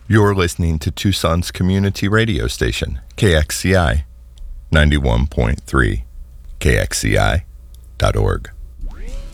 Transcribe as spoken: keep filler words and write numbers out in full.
You're listening to Tucson's community radio station, K X C I ninety-one point three, K X C I dot org.